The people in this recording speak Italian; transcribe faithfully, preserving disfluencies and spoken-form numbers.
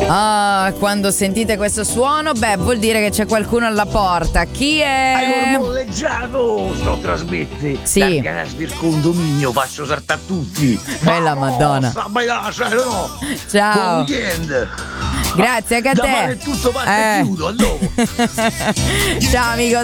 Ah, quando sentite questo suono, beh, vuol dire che c'è qualcuno alla porta. Chi è? Hai ormolleggiato, sto trasmetti. Sì. Dal gas del condominio, faccio saltare tutti. Bella Madonna. Sta bailando, cioè, no. Ciao. Buon weekend. Grazie anche a Da te. mare tutto parte Eh. chiudo, a dopo. Ciao amico.